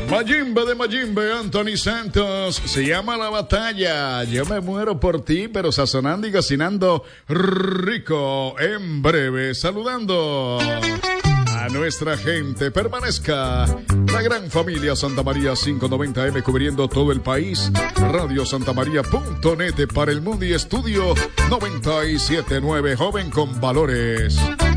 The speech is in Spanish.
Mayimbe de Mayimbe, Anthony Santos, se llama La Batalla. Yo me muero por ti, pero sazonando y cocinando rico. En breve, saludando a nuestra gente. Permanezca la gran familia Santa María 590M cubriendo todo el país. RadioSantaMaría.net para el mundo y estudio 97.9, joven con valores.